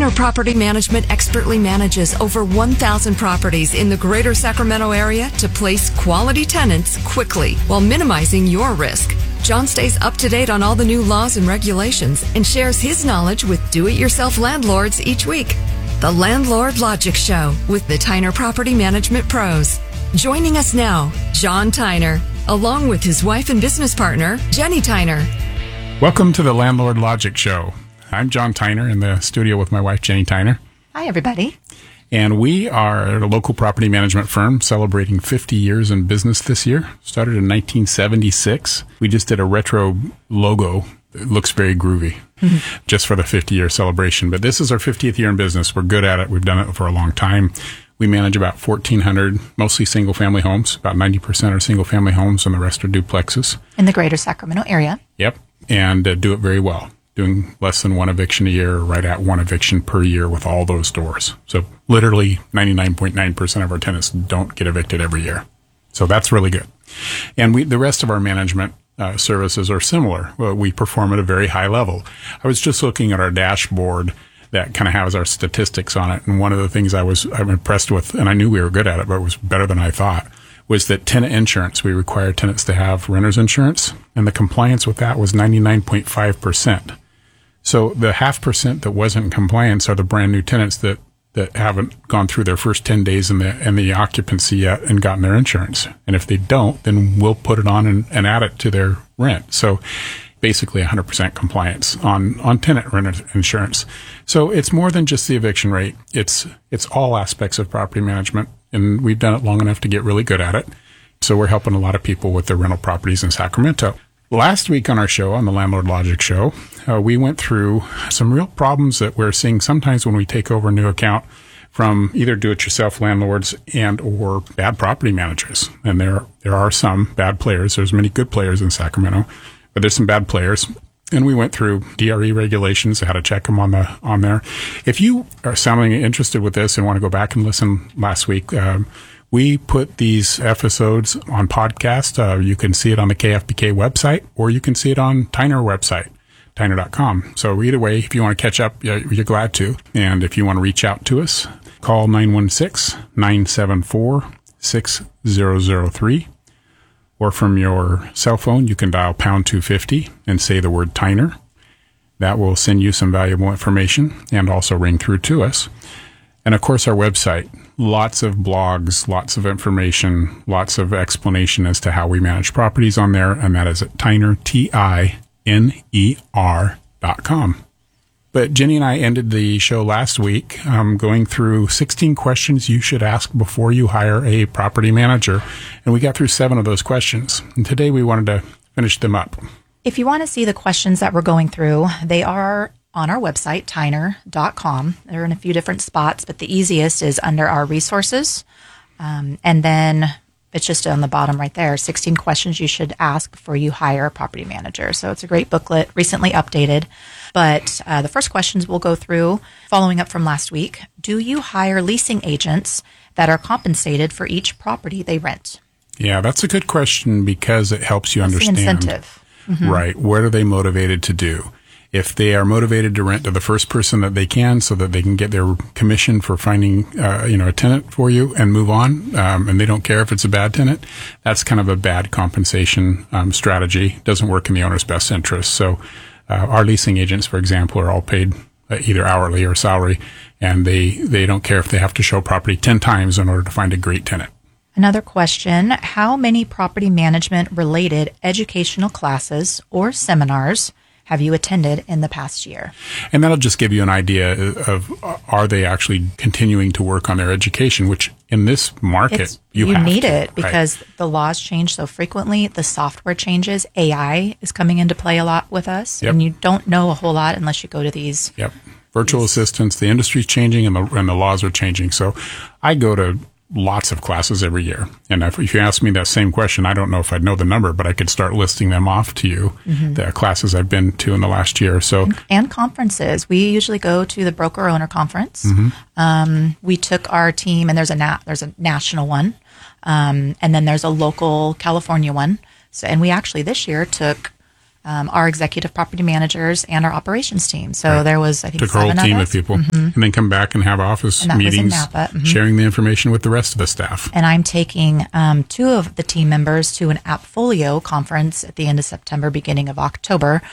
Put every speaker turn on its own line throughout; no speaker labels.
Tyner Property Management expertly manages over 1,000 properties in the greater Sacramento area to place quality tenants quickly while minimizing your risk. John stays up to date on all the new laws and regulations and shares his knowledge with do-it-yourself landlords each week. The Landlord Logic Show with the Tyner Property Management Pros. Joining us now, John Tyner, along with his wife and business partner, Jenny Tyner.
Welcome to the Landlord Logic Show. I'm John Tyner in the studio with my wife, Jenny Tyner.
Hi, everybody.
And we are a local property management firm celebrating 50 years in business this year. Started in 1976. We just did a retro logo. It looks very groovy just for the 50-year celebration. But this is our 50th year in business. We're good at it. We've done it for a long time. We manage about 1,400, mostly single-family homes. About 90% are single-family homes and the rest are duplexes.
In the greater Sacramento area.
Yep. And do it very well. Doing less than one eviction a year, right at one eviction per year with all those doors. So literally 99.9% of our tenants don't get evicted every year. So that's really good. And the rest of our management services are similar. We perform at a very high level. I was just looking at our dashboard that kind of has our statistics on it. And one of the things I'm impressed with, and I knew we were good at it, but it was better than I thought, was that tenant insurance. We require tenants to have renter's insurance, and the compliance with that was 99.5%. So the 0.5% that wasn't in compliance are the brand new tenants that haven't gone through their first 10 days in the occupancy yet and gotten their insurance. And if they don't, then we'll put it on and add it to their rent. So basically 100% compliance on tenant renter insurance. So it's more than just the eviction rate. It's all aspects of property management, and we've done it long enough to get really good at it. So we're helping a lot of people with their rental properties in Sacramento. Last week on our show, on the Landlord Logic Show, we went through some real problems that we're seeing sometimes when we take over a new account from either do-it-yourself landlords and or bad property managers. And there are some bad players. There's many good players in Sacramento, but there's some bad players. And we went through DRE regulations, how to check them on there. If you are sounding interested with this and want to go back and listen last week, we put these episodes on podcast. You can see it on the KFBK website, or you can see it on Tyner website, Tyner.com. So either way, if you want to catch up, you're glad to. And if you want to reach out to us, call 916-974-6003. Or from your cell phone, you can dial pound 250 and say the word Tyner. That will send you some valuable information and also ring through to us. And of course, our website, lots of blogs, lots of information, lots of explanation as to how we manage properties on there. And that is at Tyner, TINER.com. But Jenny and I ended the show last week going through 16 questions you should ask before you hire a property manager. And we got through 7 of those questions. And today we wanted to finish them up.
If you want to see the questions that we're going through, they are on our website, Tyner.com. They're in a few different spots, but the easiest is under our resources. And then it's just on the bottom right there, 16 questions you should ask before you hire a property manager. So it's a great booklet, recently updated. But the first questions we'll go through, following up from last week. Do you hire leasing agents that are compensated for each property they rent?
Yeah, that's a good question because it helps you understand.
The incentive. Mm-hmm.
Right. What are they motivated to do? If they are motivated to rent to the first person that they can so that they can get their commission for finding, a tenant for you and move on, and they don't care if it's a bad tenant, that's kind of a bad compensation strategy. Doesn't work in the owner's best interest. So our leasing agents, for example, are all paid either hourly or salary, and they don't care if they have to show property 10 times in order to find a great tenant.
Another question, how many property management related educational classes or seminars have you attended in the past year?
And that'll just give you an idea of are they actually continuing to work on their education, which in this market you
need
to,
it because the laws change so frequently. The software changes. AI is coming into play a lot with us, and you don't know a whole lot unless you go to these.
Yep. Virtual assistants. The industry's changing and the laws are changing. So I go to lots of classes every year. And if you ask me that same question, I don't know if I'd know the number, but I could start listing them off to you, the classes I've been to in the last year. So
and conferences. We usually go to the broker owner conference. We took our team, and there's a national one, and then there's a local California one. So, and we actually this year took our executive property managers, and our operations team. So there was, I think,
took a whole
7
team
of
of
us.
people, and then come back and have office
And that was in
meetings,
Napa.
sharing the information with the rest of the staff.
And I'm taking 2 of the team members to an Appfolio conference at the end of September, beginning of October.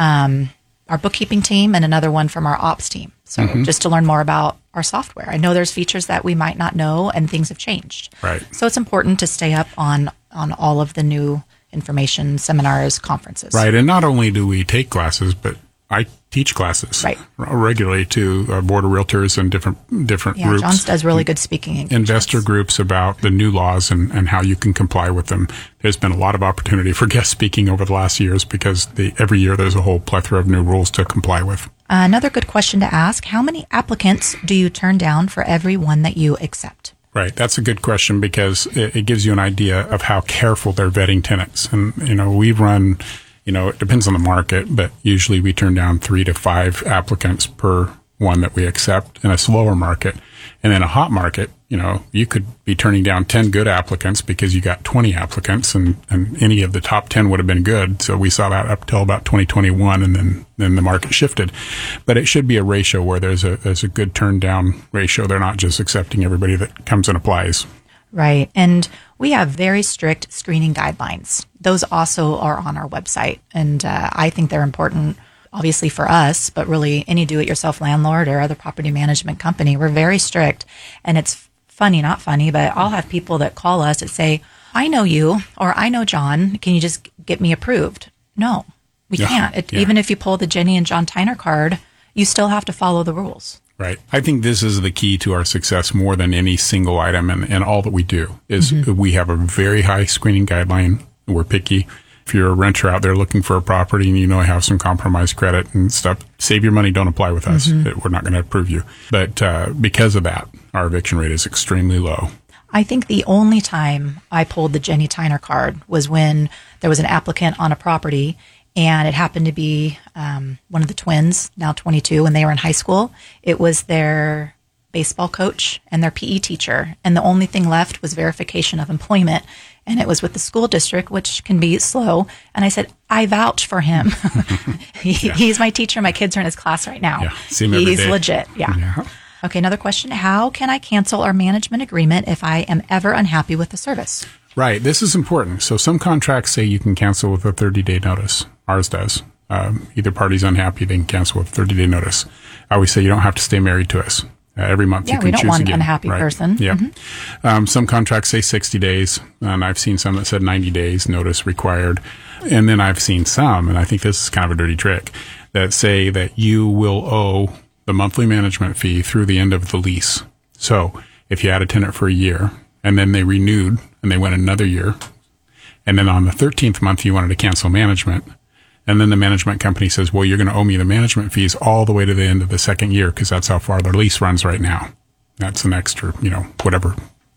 Our bookkeeping team and another one from our ops team. So just to learn more about our software. I know there's features that we might not know, and things have changed.
Right.
So it's important to stay up on all of the new information, seminars, conferences.
Right. And not only do we take classes, but I teach classes regularly to a board of realtors and different groups.
John does really good speaking engagements.
Investor groups about the new laws and how you can comply with them. There's been a lot of opportunity for guest speaking over the last years because every year there's a whole plethora of new rules to comply with.
Another good question to ask, how many applicants do you turn down for every one that you accept?
Right. That's a good question because it gives you an idea of how careful they're vetting tenants. And, we run, it depends on the market, but usually we turn down 3 to 5 applicants per one that we accept in a slower market. And in a hot market, you could be turning down 10 good applicants because you got 20 applicants and any of the top 10 would have been good. So we saw that up till about 2021 and then the market shifted. But it should be a ratio where there's a good turn down ratio. They're not just accepting everybody that comes and applies.
Right. And we have very strict screening guidelines. Those also are on our website. And I think they're important, obviously for us, but really any do-it-yourself landlord or other property management company. We're very strict. And it's funny, not funny, but I'll have people that call us that say, I know you, or I know John. Can you just get me approved? No, we can't. Even if you pull the Jenny and John Tyner card, you still have to follow the rules.
Right. I think this is the key to our success more than any single item and all that we do is we have a very high screening guideline. We're picky. If you're a renter out there looking for a property and have some compromised credit and stuff, save your money, don't apply with us. We're not going to approve you. But because of that, our eviction rate is extremely low.
I think the only time I pulled the Jenny Tyner card was when there was an applicant on a property and it happened to be one of the twins, now 22, and they were in high school. It was their baseball coach and their PE teacher. And the only thing left was verification of employment. And it was with the school district, which can be slow. And I said, I vouch for him. He's my teacher. My kids are in his class right now.
Yeah, see him every
He's
day.
legit. Yeah. Okay, another question. How can I cancel our management agreement if I am ever unhappy with the service?
Right. This is important. So some contracts say you can cancel with a 30-day notice. Ours does. Either party's unhappy, they can cancel with a 30-day notice. I always say you don't have to stay married to us. Every month you can choose again.
we don't want an unhappy person.
Yeah. Some contracts say 60 days, and I've seen some that said 90 days notice required. And then I've seen some, and I think this is kind of a dirty trick, that say that you will owe the monthly management fee through the end of the lease. So if you had a tenant for a year, and then they renewed, and they went another year, and then on the 13th month you wanted to cancel management, and then the management company says, well, you're going to owe me the management fees all the way to the end of the second year because that's how far their lease runs right now. That's an extra, whatever,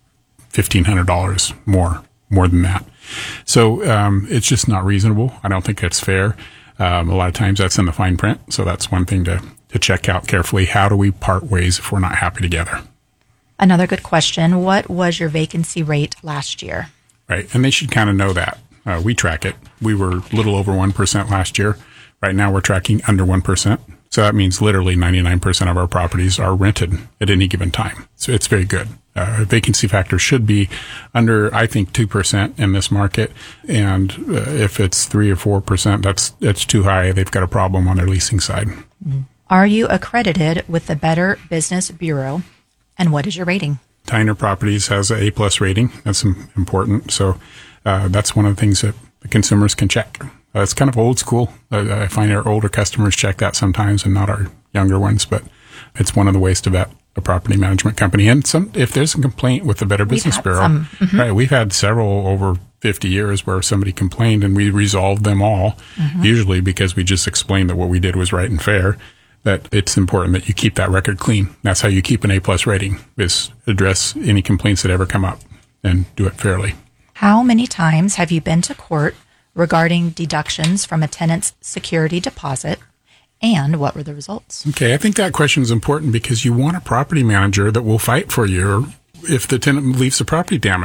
$1,500 more than that. So it's just not reasonable. I don't think it's fair. A lot of times that's in the fine print. So that's one thing to check out carefully. How do we part ways if we're not happy together?
Another good question. What was your vacancy rate last year?
Right. And they should kind of know that. We track it. We were a little over 1% last year. Right now we're tracking under 1%. So that means literally 99% of our properties are rented at any given time. So it's very good. Vacancy factor should be under, I think, 2% in this market. And if it's 3 or 4%, that's too high. They've got a problem on their leasing side.
Are you accredited with the Better Business Bureau? And what is your rating?
Tyner Properties has an A+ rating. That's important. So that's one of the things that the consumers can check. It's kind of old school. I find our older customers check that sometimes and not our younger ones, but it's one of the ways to vet a property management company. And if there's a complaint with the Better Business Bureau, right, we've had several over 50 years where somebody complained and we resolved them all, usually because we just explained that what we did was right and fair. That it's important that you keep that record clean. That's how you keep an A+ rating, is address any complaints that ever come up and do it fairly.
How many times have you been to court regarding deductions from a tenant's security deposit, and what were the results?
Okay, I think that question is important because you want a property manager that will fight for you if the tenant leaves the property damaged.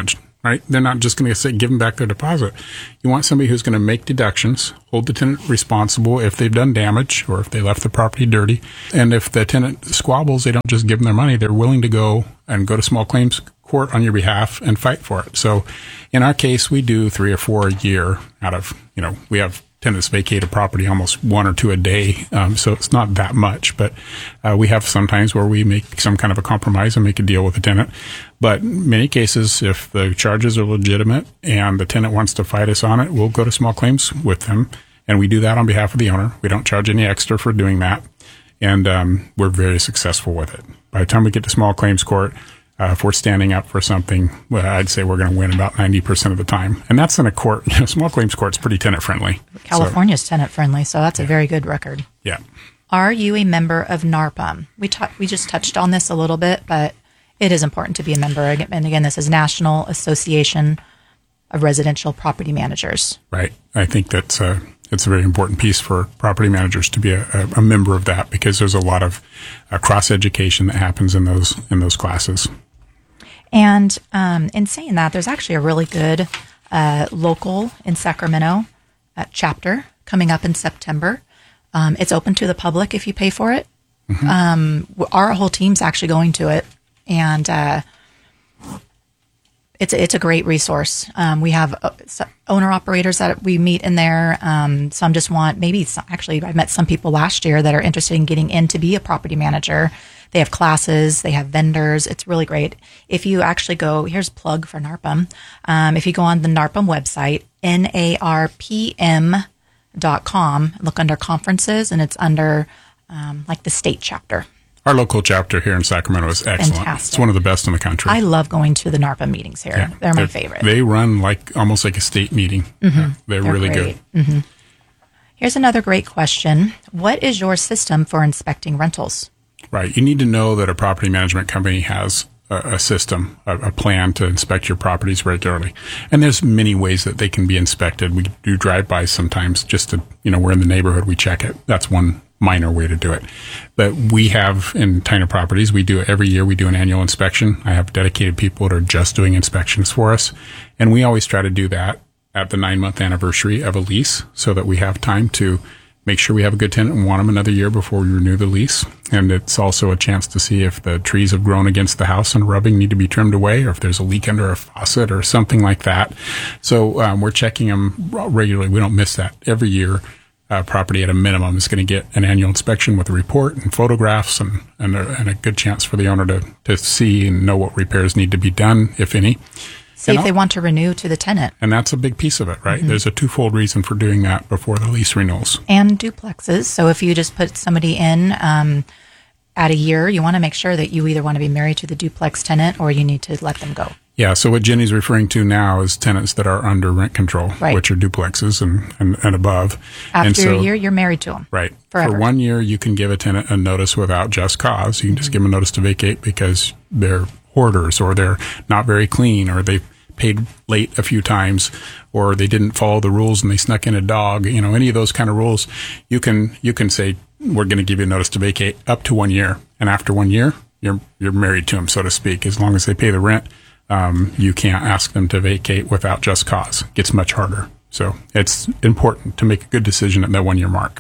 right? They're not just going to say, give them back their deposit. You want somebody who's going to make deductions, hold the tenant responsible if they've done damage or if they left the property dirty. And if the tenant squabbles, they don't just give them their money. They're willing to go to small claims court on your behalf and fight for it. So in our case, we do 3 or 4 a year out of, we have tenants vacate a property almost 1 or 2 a day. So it's not that much, but we have sometimes where we make some kind of a compromise and make a deal with the tenant. But in many cases, if the charges are legitimate and the tenant wants to fight us on it, we'll go to small claims with them. And we do that on behalf of the owner. We don't charge any extra for doing that. And we're very successful with it. By the time we get to small claims court, if we're standing up for something, well, I'd say we're going to win about 90% of the time. And that's in a court. Small claims court's pretty tenant friendly.
California's tenant friendly, so that's a very good record.
Yeah.
Are you a member of NARPM? We just touched on this a little bit, but it is important to be a member. And again, this is National Association of Residential Property Managers.
Right. I think that's it's a very important piece for property managers to be a member of that, because there's a lot of cross education that happens in those classes.
And in saying that, there's actually a really good local in Sacramento chapter coming up in September. It's open to the public if you pay for it. Mm-hmm. Our whole team's actually going to it, and it's a great resource. We have owner operators that we meet in there. Some just want actually I met some people last year that are interested in getting in to be a property manager. They have classes, they have vendors. It's really great. If you actually go, here's a plug for NARPM. If you go on the NARPM website, NARPM.com, look under conferences, and it's under like the state chapter.
Our local chapter here in Sacramento is excellent.
Fantastic.
It's one of the best in the country.
I love going to the NARPM meetings here. Yeah, they're my favorite.
They run almost like a state meeting.
Mm-hmm.
They're really
great.
good.
Mm-hmm. Here's another great question. What is your system for inspecting rentals?
Right. You need to know that a property management company has a system, a plan to inspect your properties regularly. And there's many ways that they can be inspected. We do drive-bys sometimes just to, we're in the neighborhood, we check it. That's one minor way to do it. But we have in Tyner Properties, we do it every year. We do an annual inspection. I have dedicated people that are just doing inspections for us. And we always try to do that at the 9-month anniversary of a lease so that we have time to make sure we have a good tenant and want them another year before we renew the lease. And it's also a chance to see if the trees have grown against the house and rubbing need to be trimmed away, or if there's a leak under a faucet or something like that. So we're checking them regularly. We don't miss that. Every year, property at a minimum is going to get an annual inspection with a report and photographs and a good chance for the owner to see and know what repairs need to be done, if any.
See if they want to renew to the tenant.
And that's a big piece of it, right? Mm-hmm. There's a twofold reason for doing that before the lease renewals.
And duplexes. So if you just put somebody in at a year, you want to make sure that you either want to be married to the duplex tenant or you need to let them go.
Yeah, so what Jenny's referring to now is tenants that are under rent control, right, which are duplexes and above.
After a year, you're married to them.
Right.
Forever.
For 1 year, you can give a tenant a notice without just cause. You can just give them a notice to vacate because they're hoarders or they're not very clean or they've paid late a few times or they didn't follow the rules and they snuck in a dog. Any of those kind of rules, you can say, we're going to give you a notice to vacate up to 1 year. And after 1 year, you're married to them, so to speak. As long as they pay the rent, you can't ask them to vacate without just cause. It gets much harder. So it's important to make a good decision at that 1 year mark.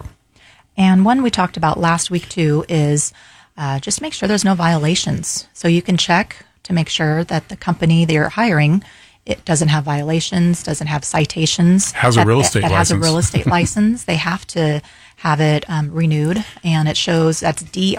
And one we talked about last week too is just make sure there's no violations. So you can check to make sure that the company they're hiring, it doesn't have violations, doesn't have citations.
Has a real estate license.
Has a real estate license. They have to have it renewed, and it shows that's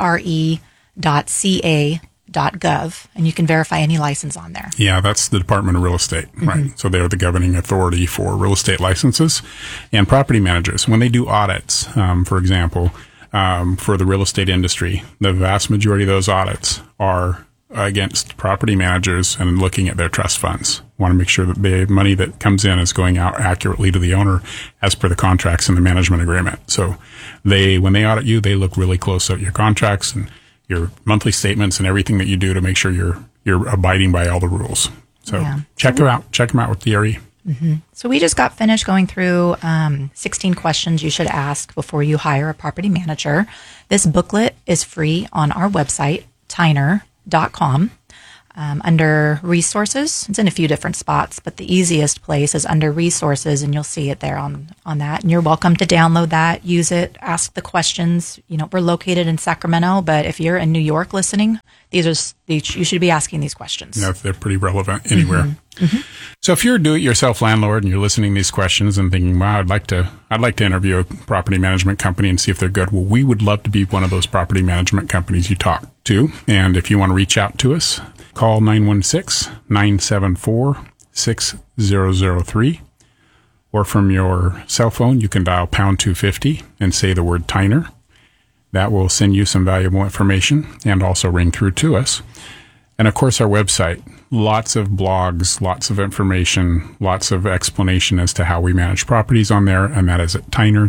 DRE.ca.gov, and you can verify any license on there.
Yeah, that's the Department of Real Estate, right? Mm-hmm. So they're the governing authority for real estate licenses. And property managers, when they do audits, for example, for the real estate industry, the vast majority of those audits are against property managers and looking at their trust funds. Want to make sure that the money that comes in is going out accurately to the owner as per the contracts and the management agreement. So when they audit you, they look really close at your contracts and your monthly statements and everything that you do to make sure you're abiding by all the rules. So check them out. Check them out with DRE.
Mm-hmm. So we just got finished going through 16 questions you should ask before you hire a property manager. This booklet is free on our website, Tyner.com. under resources. It's in a few different spots, but the easiest place is under resources, and you'll see it there on that. And you're welcome to download that, use it, ask the questions. We're located in Sacramento, but if you're in New York listening, you should be asking these questions.
They're pretty relevant anywhere. So if you're a do-it-yourself landlord and you're listening to these questions and thinking, wow, I'd like to interview a property management company and see if they're good. Well, we would love to be one of those property management companies you talk to. And if you want to reach out to us, call 916-974-6003. Or from your cell phone, you can dial pound 250 and say the word Tyner. That will send you some valuable information and also ring through to us. And of course, our website, lots of blogs, lots of information, lots of explanation as to how we manage properties on there. And that is at Tyner,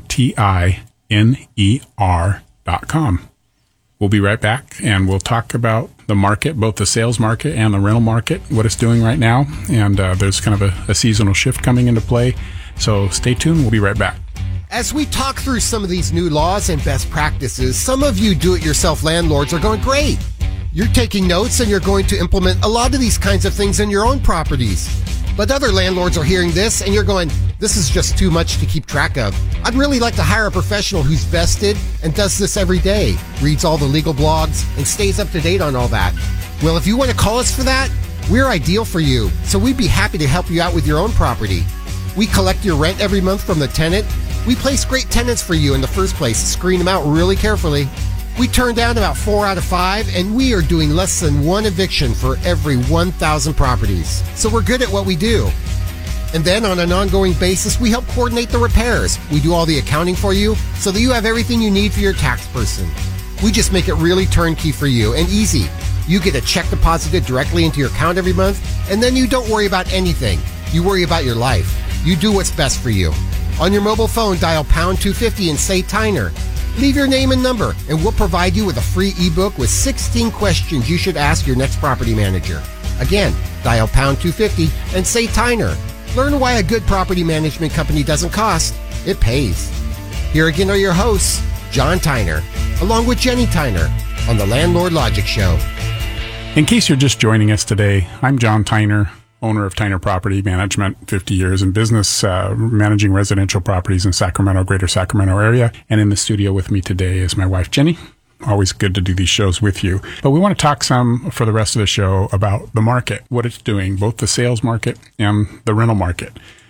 TINER.com. We'll be right back and we'll talk about the market, both the sales market and the rental market, what it's doing right now. And there's kind of a seasonal shift coming into play. So stay tuned. We'll be right back.
As we talk through some of these new laws and best practices, some of you do-it-yourself landlords are going, great. You're taking notes and you're going to implement a lot of these kinds of things in your own properties. But other landlords are hearing this and you're going, this is just too much to keep track of. I'd really like to hire a professional who's vested and does this every day, reads all the legal blogs, and stays up to date on all that. Well, if you want to call us for that, we're ideal for you. So we'd be happy to help you out with your own property. We collect your rent every month from the tenant. We place great tenants for you in the first place, screen them out really carefully. We turn down about 4 out of 5, and we are doing less than 1 eviction for every 1,000 properties. So we're good at what we do. And then on an ongoing basis, we help coordinate the repairs. We do all the accounting for you so that you have everything you need for your tax person. We just make it really turnkey for you and easy. You get a check deposited directly into your account every month, and then you don't worry about anything. You worry about your life. You do what's best for you. On your mobile phone, dial pound 250 and say Tyner. Leave your name and number, and we'll provide you with a free ebook with 16 questions you should ask your next property manager. Again, dial pound 250 and say Tyner. Learn why a good property management company doesn't cost. It pays. Here again are your hosts, John Tyner, along with Jenny Tyner, on the Landlord Logic Show.
In case you're just joining us today, I'm John Tyner, owner of Tyner Property Management, 50 years in business, managing residential properties in Sacramento, greater Sacramento area. And in the studio with me today is my wife, Jenny. Always good to do these shows with you. But we want to talk some for the rest of the show about the market, what it's doing, both the sales market and the rental market.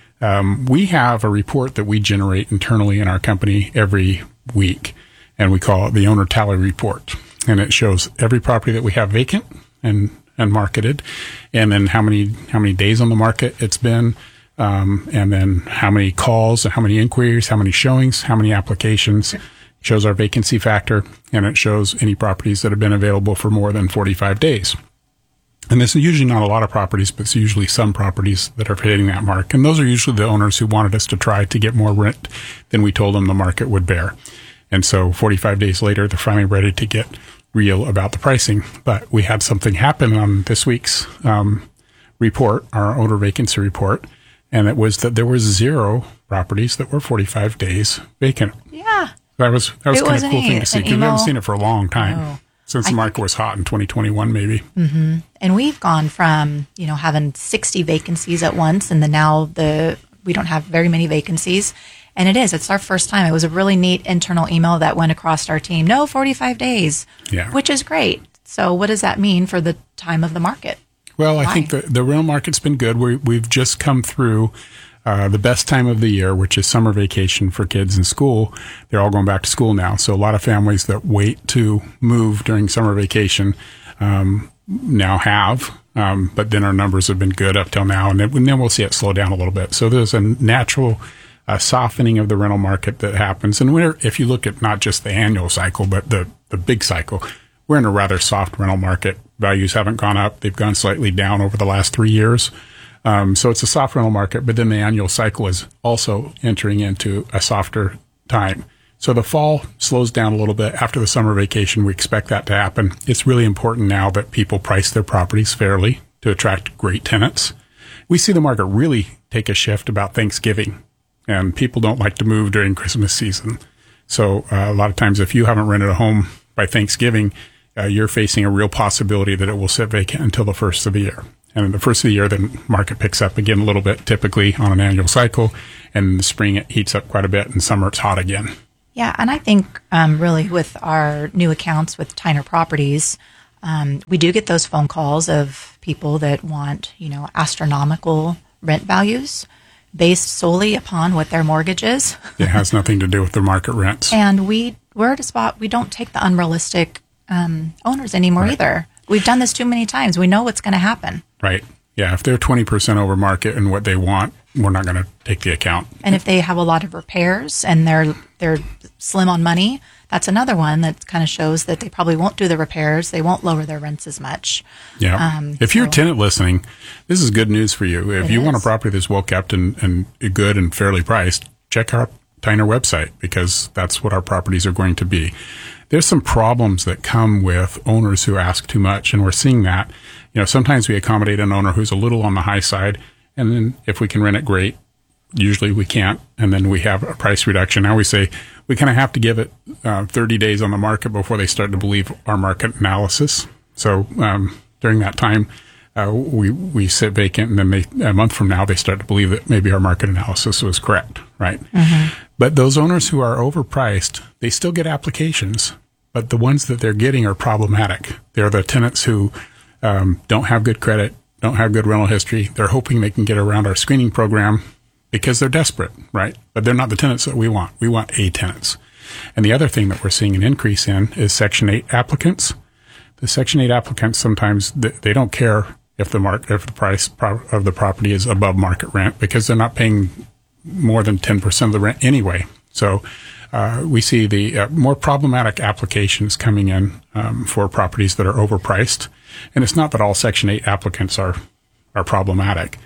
We have a report that we generate internally in our company every week, and we call it the Owner Tally Report. And it shows every property that we have vacant and marketed, and then how many days on the market it's been, and then how many calls, how many inquiries, how many showings, how many applications. It shows our vacancy factor, and it shows any properties that have been available for more than 45 days. And this is usually not a lot of properties, but it's usually some properties that are hitting that mark. And those are usually the owners who wanted us to try to get more rent than we told them the market would bear. And so 45 days later, they're finally ready to get real about the pricing. But we had something happen on this week's report, our owner vacancy report, and it was that there was 0 properties that were 45 days vacant.
Yeah.
That was kind of a cool thing to see, because we haven't seen it for a long time.
No.
Since the market was hot in 2021, maybe.
Mm-hmm. And we've gone from, having 60 vacancies at once, and then now we don't have very many vacancies. And it's our first time. It was a really neat internal email that went across our team. No, 45 days, which is great. So what does that mean for the time of the market?
Well, I think the rental market's been good. We've just come through the best time of the year, which is summer vacation for kids in school. They're all going back to school now. So a lot of families that wait to move during summer vacation now have. But then our numbers have been good up till now. And then we'll see it slow down a little bit. So there's a natural softening of the rental market that happens. And if you look at not just the annual cycle, but the big cycle, we're in a rather soft rental market. Values haven't gone up. They've gone slightly down over the last 3 years. So it's a soft rental market, but then the annual cycle is also entering into a softer time. So the fall slows down a little bit. After the summer vacation, we expect that to happen. It's really important now that people price their properties fairly to attract great tenants. We see the market really take a shift about Thanksgiving, and people don't like to move during Christmas season. So a lot of times if you haven't rented a home by Thanksgiving, you're facing a real possibility that it will sit vacant until the first of the year. And in the first of the year, the market picks up again a little bit, typically on an annual cycle. And in the spring, it heats up quite a bit, and summer, it's hot again.
Yeah, and I think really with our new accounts with Tyner Properties, we do get those phone calls of people that want, astronomical rent values based solely upon what their mortgage is.
It has nothing to do with the market rents.
And we're at a spot, we don't take the unrealistic owners anymore either. We've done this too many times. We know what's going to happen.
Right. Yeah. If they're 20% over market and what they want, we're not going to take the account.
And if they have a lot of repairs and they're slim on money, that's another one that kind of shows that they probably won't do the repairs. They won't lower their rents as much.
Yeah. If you're a tenant listening, this is good news for you. If you want a property that's well kept and good and fairly priced, check our Tyner website, because that's what our properties are going to be. There's some problems that come with owners who ask too much, and we're seeing that. Sometimes we accommodate an owner who's a little on the high side, and then if we can rent it, great. Usually we can't, and then we have a price reduction. Now we say we kind of have to give it 30 days on the market before they start to believe our market analysis. So during that time, we sit vacant, and then a month from now, they start to believe that maybe our market analysis was correct, right? Mm-hmm. But those owners who are overpriced, they still get applications, but the ones that they're getting are problematic. They're the tenants who don't have good credit, don't have good rental history. They're hoping they can get around our screening program because they're desperate, right? But they're not the tenants that we want. We want A tenants. And the other thing that we're seeing an increase in is Section 8 applicants. The Section 8 applicants, sometimes they don't care if the price of the property is above market rent, because they're not paying more than 10% of the rent anyway. So we see the more problematic applications coming in for properties that are overpriced. And it's not that all Section 8 applicants are problematic.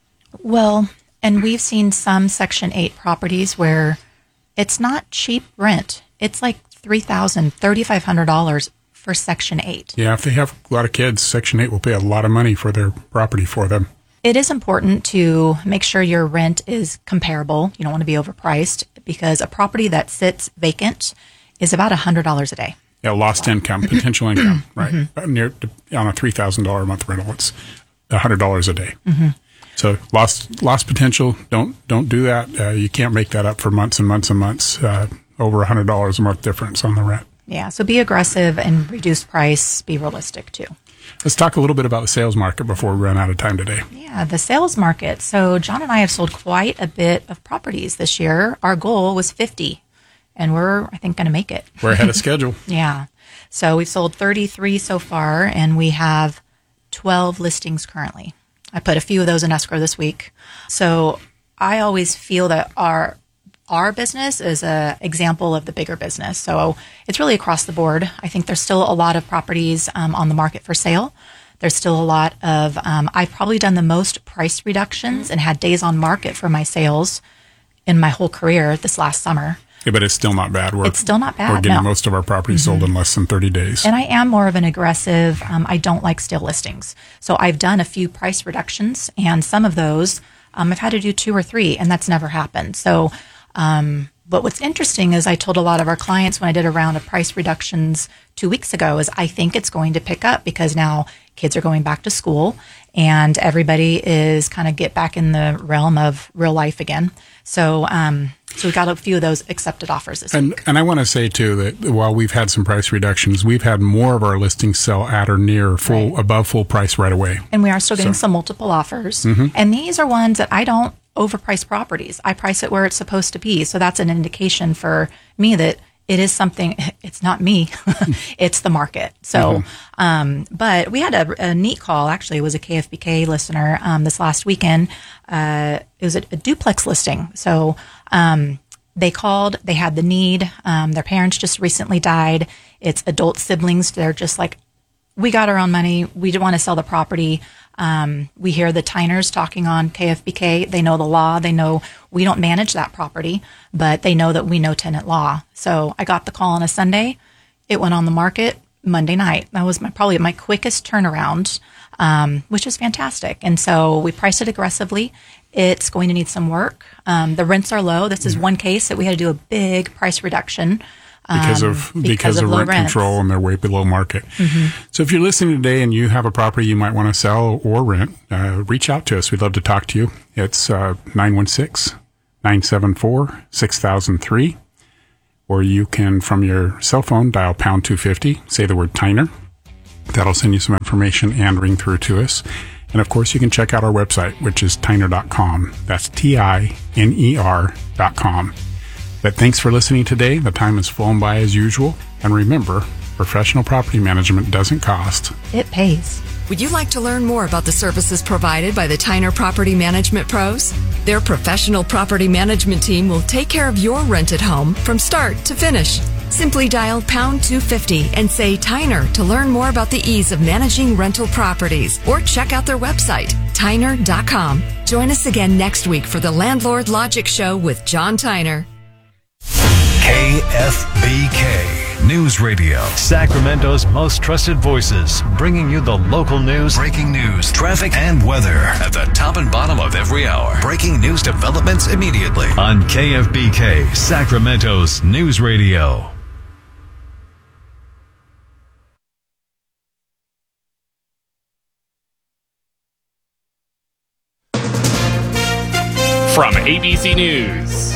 Well, and we've seen some Section 8 properties where it's not cheap rent. It's like $3,000, $3,500 for Section 8.
Yeah, if they have a lot of kids, Section 8 will pay a lot of money for their property for them.
It is important to make sure your rent is comparable. You don't want to be overpriced, because a property that sits vacant is about $100 a day.
Yeah, lost income, potential income, right? Mm-hmm. On a $3,000 a month rental, it's $100 a day. Mm-hmm. So lost potential. Don't do that. You can't make that up for months and months and months. Over $100 a month difference on the rent.
Yeah, so be aggressive and reduce price. Be realistic too.
Let's talk a little bit about the sales market before we run out of time today.
Yeah, the sales market. So John and I have sold quite a bit of properties this year. Our goal was 50, and we're, I think, going to make it.
We're ahead of schedule.
Yeah. So we've sold 33 so far, and we have 12 listings currently. I put a few of those in escrow this week. So I always feel that our business is an example of the bigger business. So it's really across the board. I think there's still a lot of properties on the market for sale. There's still a lot of, I've probably done the most price reductions and had days on market for my sales in my whole career this last summer.
Yeah, but it's still not bad.
It's still not bad.
We're getting most of our properties sold in less than 30 days.
And I am more of an aggressive, I don't like stale listings. So I've done a few price reductions, and some of those I've had to do 2 or 3, and that's never happened. So, but what's interesting is I told a lot of our clients when I did a round of price reductions 2 weeks ago is I think it's going to pick up, because now kids are going back to school and everybody is kind of get back in the realm of real life again. So, so we got a few of those accepted offers this week.
And I want to say too that while we've had some price reductions, we've had more of our listings sell at or near above full price right away.
And we are still getting some multiple offers. Mm-hmm. And these are ones that I don't overprice properties. I price it where it's supposed to be. So that's an indication for me that it is something, it's not me, it's the market. So, but we had a neat call. Actually, it was a KFBK listener this last weekend. It was a duplex listing. So they called, they had the need. Their parents just recently died. It's adult siblings. They're just like, we got our own money. We don't want to sell the property. We hear the Tyners talking on KFBK. They know the law. They know we don't manage that property, but they know that we know tenant law. So I got the call on a Sunday. It went on the market Monday night. That was probably my quickest turnaround, which is fantastic. And so we priced it aggressively. It's going to need some work. The rents are low. This is one case that we had to do a big price reduction.
because of
low
rent
rents.
control, and they're way below market. So if you're listening today and you have a property you might want to sell or rent, reach out to us. We'd love to talk to you. It's 916-974-6003, or you can, from your cell phone, dial pound 250, say the word Tyner. That'll send you some information and ring through to us. And of course, you can check out our website, which is Tyner.com. That's TINER.com. But thanks for listening today. The time has flown by as usual. And remember, professional property management doesn't cost.
It pays.
Would you like to learn more about the services provided by the Tyner Property Management Pros? Their professional property management team will take care of your rented home from start to finish. Simply dial pound 250 and say Tyner to learn more about the ease of managing rental properties, or check out their website, Tyner.com. Join us again next week for the Landlord Logic Show with John Tyner.
KFBK News Radio. Sacramento's most trusted voices, bringing you the local news, breaking news, traffic, and weather at the top and bottom of every hour. Breaking news developments immediately on KFBK, Sacramento's News Radio.
From ABC News,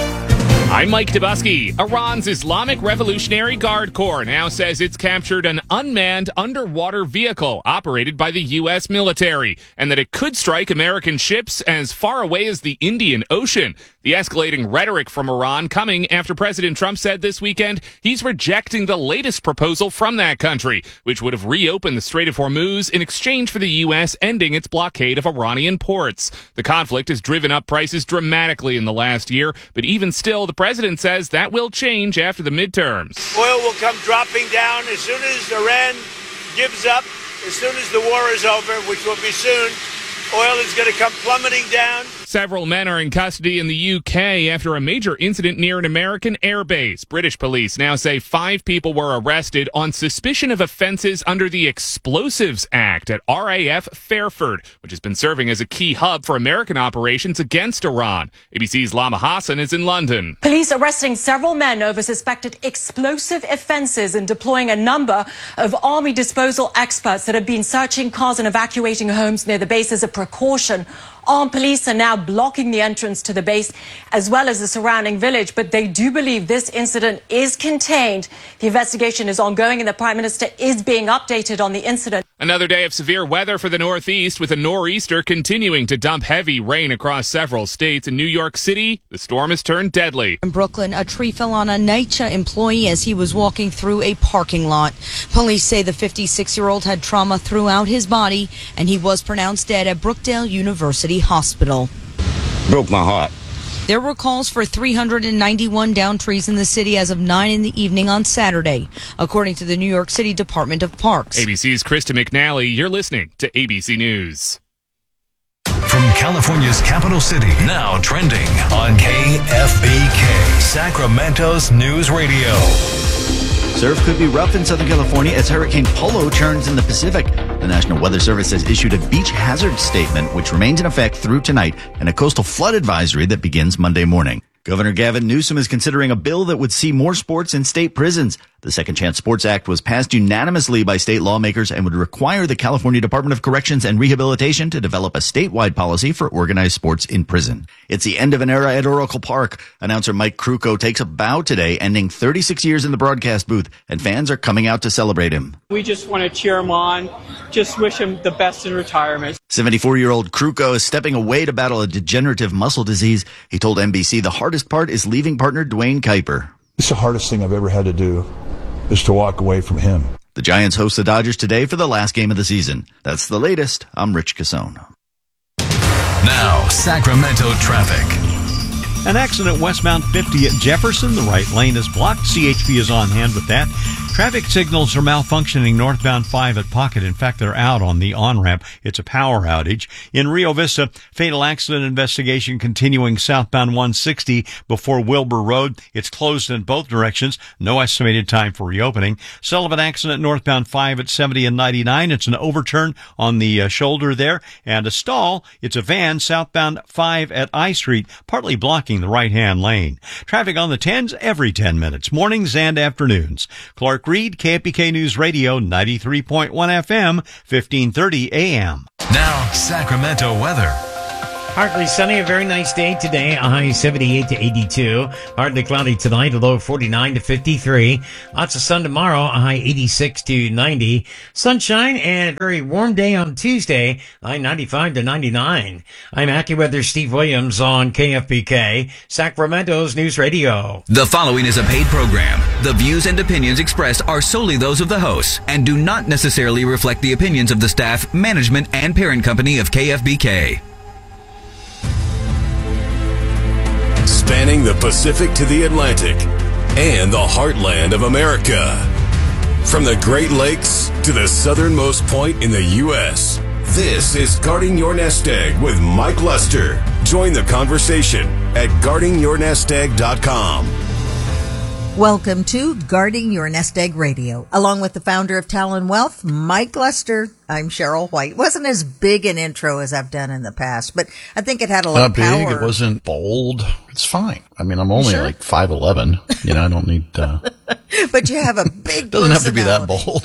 I'm Mike Dubusky. Iran's Islamic Revolutionary Guard Corps now says it's captured an unmanned underwater vehicle operated by the U.S. military, and that it could strike American ships as far away as the Indian Ocean. The escalating rhetoric from Iran coming after President Trump said this weekend he's rejecting the latest proposal from that country, which would have reopened the Strait of Hormuz in exchange for the U.S. ending its blockade of Iranian ports. The conflict has driven up prices dramatically in the last year, but even still, the president says that will change after the midterms.
Oil will come dropping down as soon as Iran gives up, as soon as the war is over, which will be soon. Oil is going to come plummeting down.
Several men are in custody in the UK after a major incident near an American airbase. British police now say 5 people were arrested on suspicion of offenses under the Explosives Act at RAF Fairford, which has been serving as a key hub for American operations against Iran. ABC's Lama Hassan is in London.
Police arresting several men over suspected explosive offenses and deploying a number of army disposal experts that have been searching cars and evacuating homes near the base as a precaution. Armed police are now blocking the entrance to the base as well as the surrounding village, but they do believe this incident is contained. The investigation is ongoing and the Prime Minister is being updated on the incident.
Another day of severe weather for the Northeast, with a nor'easter continuing to dump heavy rain across several states. In New York City, the storm has turned deadly.
In Brooklyn, a tree fell on a NYCHA employee as he was walking through a parking lot. Police say the 56-year-old had trauma throughout his body, and he was pronounced dead at Brookdale University Hospital.
Broke my heart.
There were calls for 391 downed trees in the city as of 9 in the evening on Saturday, according to the New York City Department of Parks.
ABC's Krista McNally, you're listening to ABC News.
From California's capital city, now trending on KFBK, Sacramento's News Radio.
Surf could be rough in Southern California as Hurricane Polo turns in the Pacific. The National Weather Service has issued a beach hazard statement, which remains in effect through tonight, and a coastal flood advisory that begins Monday morning. Governor Gavin Newsom is considering a bill that would see more sports in state prisons. The Second Chance Sports Act was passed unanimously by state lawmakers and would require the California Department of Corrections and Rehabilitation to develop a statewide policy for organized sports in prison. It's the end of an era at Oracle Park. Announcer Mike Krukow takes a bow today, ending 36 years in the broadcast booth, and fans are coming out to celebrate him.
We just want to cheer him on, just wish him the best in retirement.
74-year-old Krukow is stepping away to battle a degenerative muscle disease. He told NBC the hardest part is leaving partner Dwayne Kuiper.
It's the hardest thing I've ever had to do, is to walk away from him.
The Giants host the Dodgers today for the last game of the season. That's the latest. I'm Rich Cassone.
Now, Sacramento traffic.
An accident westbound 50 at Jefferson. The right lane is blocked. CHP is on hand with that. Traffic signals are malfunctioning northbound 5 at Pocket. In fact, they're out on the on-ramp. It's a power outage. In Rio Vista, fatal accident investigation continuing southbound 160 before Wilbur Road. It's closed in both directions. No estimated time for reopening. Sullivan accident northbound 5 at 70 and 99. It's an overturn on the shoulder there. And a stall. It's a van southbound 5 at I Street, partly blocking the right-hand lane. Traffic on the 10s every 10 minutes, mornings and afternoons. Clark Reed, KFBK News Radio, 93.1 FM, 1530 AM.
Now, Sacramento weather.
Partly sunny, a very nice day today. A high 78 to 82. Partly cloudy tonight, a low 49 to 53. Lots of sun tomorrow, a high 86 to 90. Sunshine and a very warm day on Tuesday, high 95 to 99. I'm AccuWeather Steve Williams on KFBK, Sacramento's News Radio.
The following is a paid program. The views and opinions expressed are solely those of the hosts and do not necessarily reflect the opinions of the staff, management, and parent company of KFBK.
Spanning the Pacific to the Atlantic and the heartland of America. From the Great Lakes to the southernmost point in the U.S., this is Guarding Your Nest Egg with Mike Lester. Join the conversation at guardingyournestegg.com.
Welcome to Guarding Your Nest Egg Radio. Along with the founder of Talon Wealth, Mike Lester, I'm Cheryl White. It wasn't as big an intro as I've done in the past, but I think it had a lot of power.
Not big, it wasn't bold. It's fine. I mean, I'm only like 5'11". You know, I don't need...
But you have a big
doesn't have to be that bold.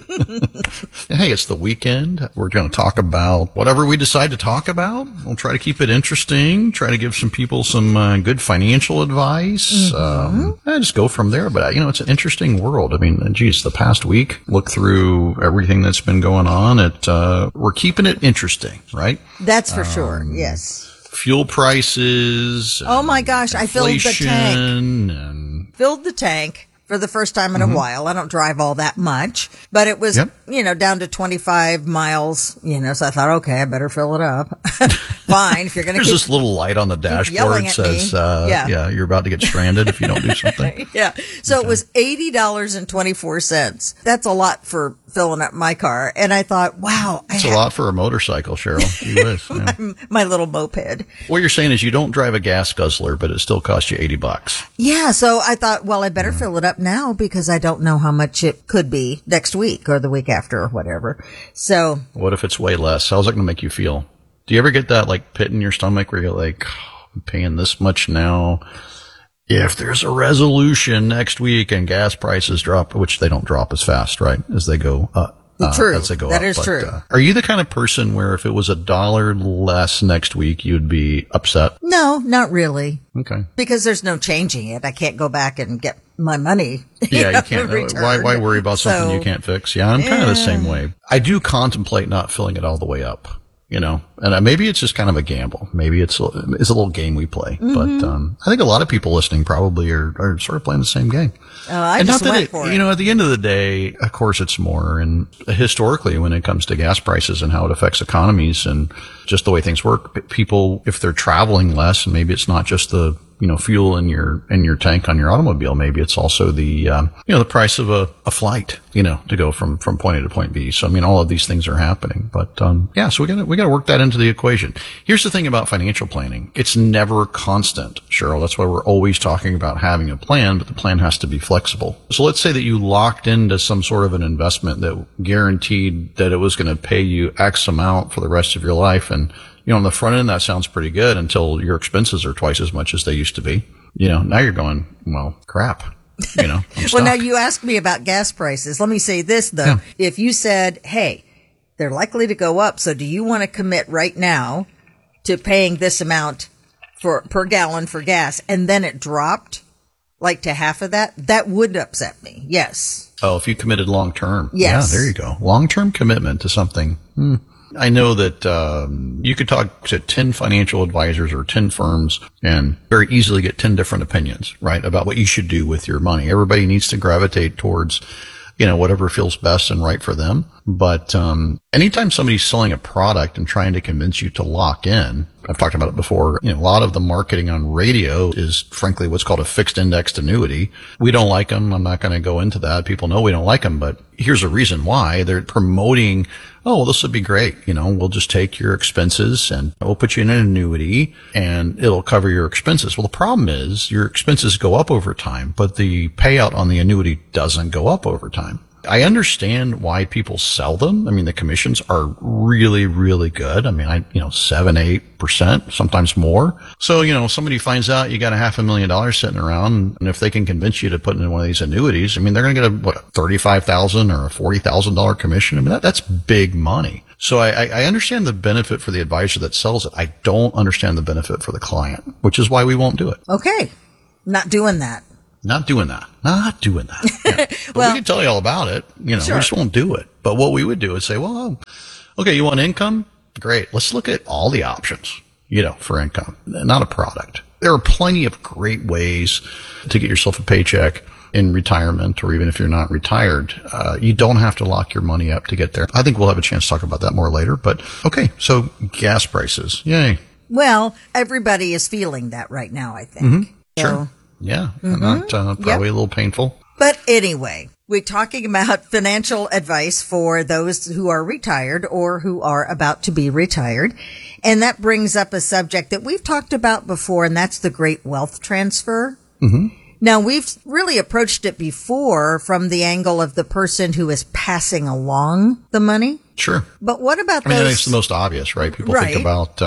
Hey, it's the weekend. We're going to talk about whatever we decide to talk about. We'll try to keep it interesting, try to give some people some good financial advice, and just go from there. But, you know, it's an interesting world. I mean, geez, the past week, look through everything that's been going on. We're keeping it interesting, right?
That's for sure, yes.
Fuel prices.
Oh, my gosh, I filled the tank. Filled the tank. For the first time in a while. I don't drive all that much, but it was, you know, down to 25 miles, you know, so I thought, okay, I better fill it up. Fine. If you're going to
There's this little light on the dashboard that says, you're about to get stranded if you don't do something.
Yeah. So it was $80.24. That's a lot for filling up my car. And I thought, wow.
It's a lot for a motorcycle, Cheryl. Gee whiz, yeah.
My little moped.
What you're saying is you don't drive a gas guzzler, but it still costs you $80.
Yeah. So I thought, well, I better fill it up now because I don't know how much it could be next week or the week after or whatever. So
what if it's way less? How's it going to make you feel? Do you ever get that like pit in your stomach where you're like, I'm paying this much now? If there's a resolution next week and gas prices drop, which they don't drop as fast, right, as they go up.
True.
As they go
that
up.
is true.
Are you the kind of person where if it was $1 less next week, you'd be upset?
No, not really.
Okay.
Because there's no changing it. I can't go back and get my money.
Yeah, you can't. Why worry about something you can't fix? Yeah, I'm kind of the same way. I do contemplate not filling it all the way up. You know, and maybe it's just kind of a gamble. Maybe it's a little game we play. But I think a lot of people listening probably are sort of playing the same game.
I just went for it.
You know, at the end of the day, of course, it's more. And historically, when it comes to gas prices and how it affects economies and just the way things work, people, if they're traveling less, and maybe it's not just the fuel in your tank on your automobile. Maybe it's also the, the price of a flight, to go from point A to point B. So, I mean, all of these things are happening. But, so we gotta work that into the equation. Here's the thing about financial planning. It's never constant, Cheryl. That's why we're always talking about having a plan, but the plan has to be flexible. So let's say that you locked into some sort of an investment that guaranteed that it was going to pay you X amount for the rest of your life. And, on the front end, that sounds pretty good until your expenses are twice as much as they used to be. Now you're going, well, crap. I'm
Well, now you asked me about gas prices. Let me say this, though. Yeah. If you said, hey, they're likely to go up, so do you want to commit right now to paying this amount per gallon for gas, and then it dropped like to half of that, that would upset me. Yes.
Oh, if you committed long term.
Yes.
Yeah, there you go. Long term commitment to something. I know that you could talk to 10 financial advisors or 10 firms and very easily get 10 different opinions, right, about what you should do with your money. Everybody needs to gravitate towards, whatever feels best and right for them. But anytime somebody's selling a product and trying to convince you to lock in, I've talked about it before. A lot of the marketing on radio is frankly what's called a fixed indexed annuity. We don't like them. I'm not going to go into that. People know we don't like them, but here's a reason why. They're promoting, oh, well, this would be great. We'll just take your expenses and we'll put you in an annuity and it'll cover your expenses. Well, the problem is your expenses go up over time, but the payout on the annuity doesn't go up over time. I understand why people sell them. I mean, the commissions are really, really good. I mean, 7-8%, sometimes more. So, somebody finds out you got $500,000 sitting around, and if they can convince you to put in one of these annuities, I mean, they're going to get a $35,000 or a $40,000 commission. I mean, that's big money. So I understand the benefit for the advisor that sells it. I don't understand the benefit for the client, which is why we won't do it.
Okay. Not doing that.
Not doing that. Yeah. But we can tell you all about it. Sure. We just won't do it. But what we would do is say, well, okay, you want income? Great. Let's look at all the options, for income, not a product. There are plenty of great ways to get yourself a paycheck in retirement, or even if you're not retired. You don't have to lock your money up to get there. I think we'll have a chance to talk about that more later. But okay, so gas prices. Yay.
Well, everybody is feeling that right now, I think.
Mm-hmm. Sure. Yeah, not probably a little painful.
But anyway, we're talking about financial advice for those who are retired or who are about to be retired. And that brings up a subject that we've talked about before, and that's the great wealth transfer.
Mm-hmm.
Now, we've really approached it before from the angle of the person who is passing along the money.
Sure.
But what about
those? I mean, it's the most obvious, right? People think about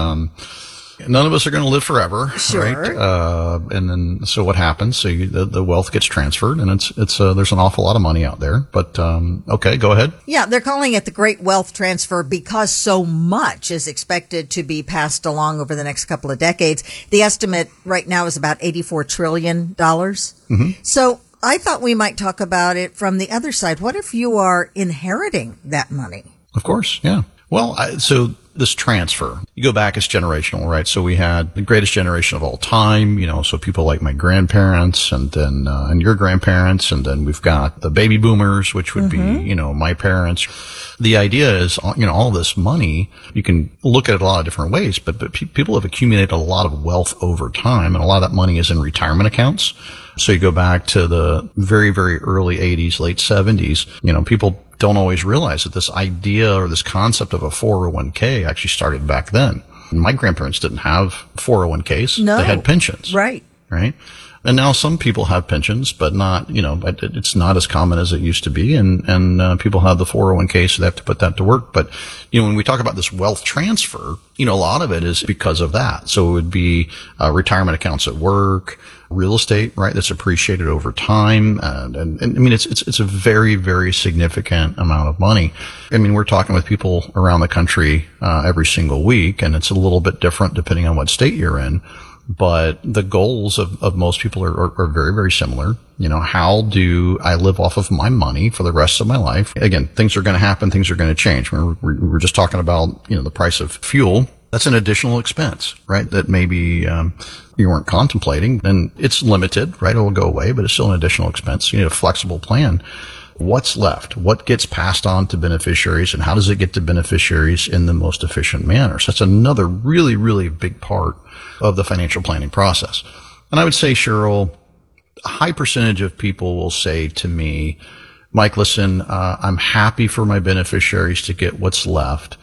none of us are going to live forever,
sure.
Right? And then, so what happens? So the wealth gets transferred, and it's there's an awful lot of money out there. But okay, go ahead.
Yeah, they're calling it the Great Wealth Transfer because so much is expected to be passed along over the next couple of decades. The estimate right now is about $84 trillion.
Mm-hmm.
So I thought we might talk about it from the other side. What if you are inheriting that money?
Of course, yeah. Well, so this transfer, you go back, it's generational, right? So we had the greatest generation of all time, so people like my grandparents and then, and your grandparents. And then we've got the baby boomers, which would be, my parents. The idea is, all this money, you can look at it a lot of different ways, but people have accumulated a lot of wealth over time, and a lot of that money is in retirement accounts. So you go back to the very, very early 80s, late 70s, people don't always realize that this idea or this concept of a 401k actually started back then. My grandparents didn't have 401ks.
No.
They had pensions.
Right.
Right. And now some people have pensions, but not, it's not as common as it used to be. And people have the 401k, so they have to put that to work. But, when we talk about this wealth transfer, a lot of it is because of that. So it would be retirement accounts at work, real estate, right? That's appreciated over time. And I mean, it's a very, very significant amount of money. I mean, we're talking with people around the country, every single week, and it's a little bit different depending on what state you're in. But the goals of most people are very, very similar. How do I live off of my money for the rest of my life? Again, things are going to happen. Things are going to change. We were just talking about, the price of fuel. That's an additional expense, right? That maybe, you weren't contemplating, and it's limited, right? It will go away, but it's still an additional expense. You need a flexible plan. What's left? What gets passed on to beneficiaries, and how does it get to beneficiaries in the most efficient manner? So that's another really, really big part of the financial planning process. And I would say, Cheryl, a high percentage of people will say to me, Mike, listen, I'm happy for my beneficiaries to get what's left,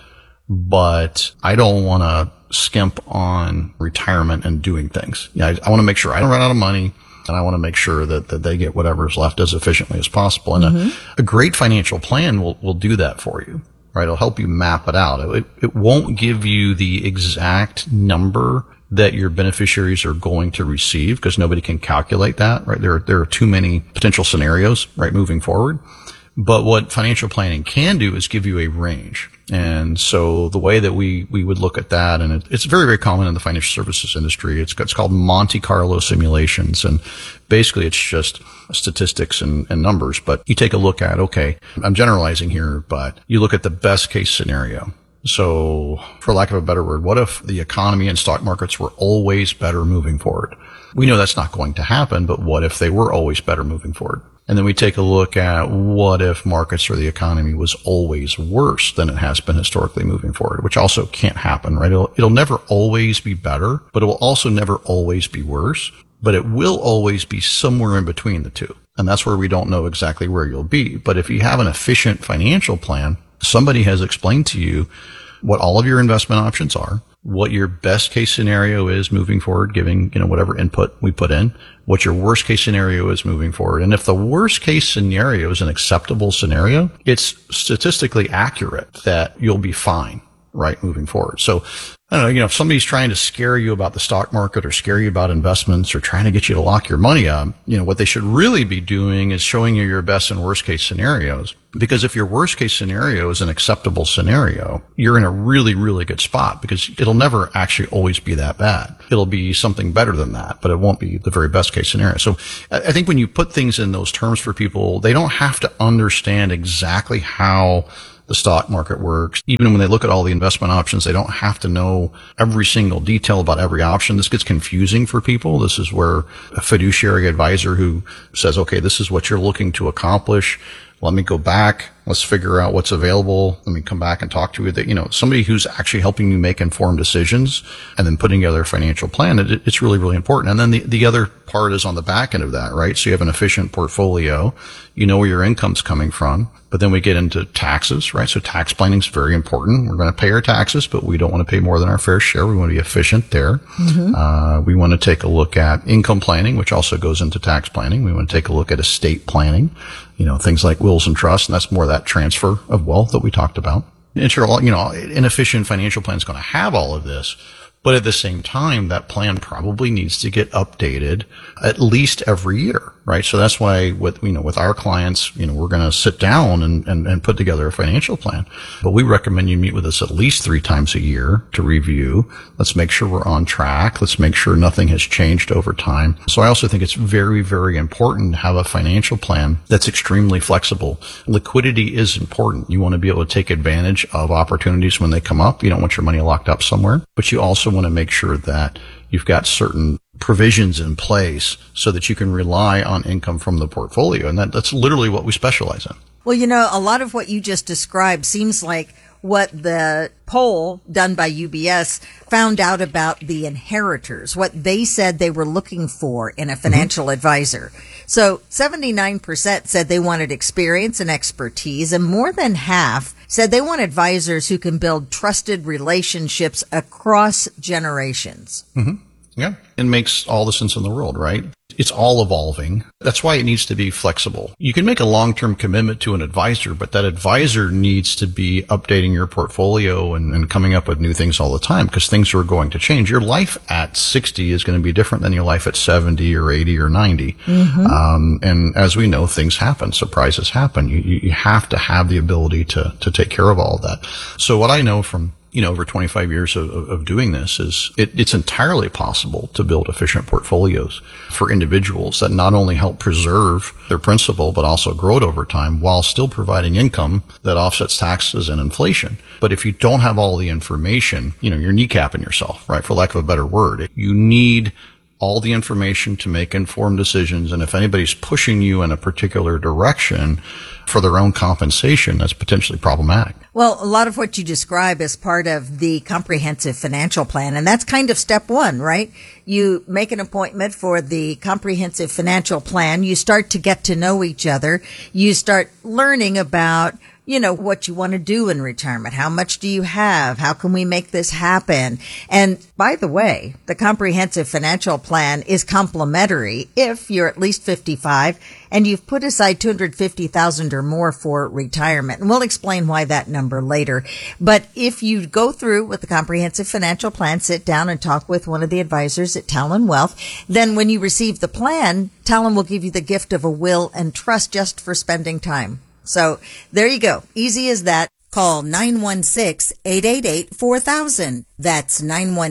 but I don't want to skimp on retirement and doing things. I want to make sure I don't run out of money. And I want to make sure that they get whatever is left as efficiently as possible. And a great financial plan will do that for you, right? It'll help you map it out. It won't give you the exact number that your beneficiaries are going to receive, because nobody can calculate that, right? There are too many potential scenarios, right, moving forward. But what financial planning can do is give you a range. And so the way that we would look at that, and it's very, very common in the financial services industry. It's called Monte Carlo simulations. And basically it's just statistics and numbers. But you take a look at, okay, I'm generalizing here, but you look at the best case scenario. So for lack of a better word, what if the economy and stock markets were always better moving forward? We know that's not going to happen, but what if they were always better moving forward? And then we take a look at what if markets or the economy was always worse than it has been historically moving forward, which also can't happen, right? It'll never always be better, but it will also never always be worse, but it will always be somewhere in between the two. And that's where we don't know exactly where you'll be. But if you have an efficient financial plan, somebody has explained to you what all of your investment options are, what your best case scenario is moving forward, giving, whatever input we put in, what your worst case scenario is moving forward. And if the worst case scenario is an acceptable scenario, it's statistically accurate that you'll be fine, right, moving forward. So, I don't know, if somebody's trying to scare you about the stock market or scare you about investments or trying to get you to lock your money up, what they should really be doing is showing you your best and worst case scenarios. Because if your worst case scenario is an acceptable scenario, you're in a really, really good spot because it'll never actually always be that bad. It'll be something better than that, but it won't be the very best case scenario. So I think when you put things in those terms for people, they don't have to understand exactly how the stock market works. Even when they look at all the investment options, they don't have to know every single detail about every option. This gets confusing for people. This is where a fiduciary advisor who says, okay, this is what you're looking to accomplish. Let me go back. Let's figure out what's available. Let me come back and talk to you. That, somebody who's actually helping you make informed decisions and then putting together a financial plan. It's really, really important. And then the other part is on the back end of that, right? So you have an efficient portfolio. You know where your income's coming from. But then we get into taxes, right? So tax planning is very important. We're going to pay our taxes, but we don't want to pay more than our fair share. We want to be efficient there. Mm-hmm. We want to take a look at income planning, which also goes into tax planning. We want to take a look at estate planning, things like wills and trusts, and that's more that transfer of wealth that we talked about. And sure, an efficient financial plan is going to have all of this. But at the same time, that plan probably needs to get updated at least every year, right? So that's why with our clients, we're going to sit down and put together a financial plan. But we recommend you meet with us at least 3 times a year to review. Let's make sure we're on track. Let's make sure nothing has changed over time. So I also think it's very, very important to have a financial plan that's extremely flexible. Liquidity is important. You want to be able to take advantage of opportunities when they come up. You don't want your money locked up somewhere, but you also want to make sure that you've got certain provisions in place so that you can rely on income from the portfolio. And that's literally what we specialize in.
Well, a lot of what you just described seems like what the poll done by UBS found out about the inheritors, what they said they were looking for in a financial advisor. So 79% said they wanted experience and expertise, and more than half said they want advisors who can build trusted relationships across generations.
Mm-hmm. Yeah. It makes all the sense in the world, right? It's all evolving. That's why it needs to be flexible. You can make a long-term commitment to an advisor, but that advisor needs to be updating your portfolio and coming up with new things all the time because things are going to change. Your life at 60 is going to be different than your life at 70 or 80 or 90. Mm-hmm. And as we know, things happen. Surprises happen. You have to have the ability to take care of all of that. So what I know from over 25 years of doing this is it's entirely possible to build efficient portfolios for individuals that not only help preserve their principal, but also grow it over time while still providing income that offsets taxes and inflation. But if you don't have all the information, you're kneecapping yourself, right? For lack of a better word, you need all the information to make informed decisions. And if anybody's pushing you in a particular direction for their own compensation, that's potentially problematic.
Well, a lot of what you describe is part of the comprehensive financial plan, and that's kind of step 1, right? You make an appointment for the comprehensive financial plan. You start to get to know each other. You start learning about what you want to do in retirement. How much do you have? How can we make this happen? And by the way, the comprehensive financial plan is complimentary if you're at least 55 and you've put aside $250,000 or more for retirement. And we'll explain why that number later. But if you go through with the comprehensive financial plan, sit down and talk with one of the advisors at Talon Wealth, then when you receive the plan, Talon will give you the gift of a will and trust just for spending time. So there you go. Easy as that. Call 916-888-4000. That's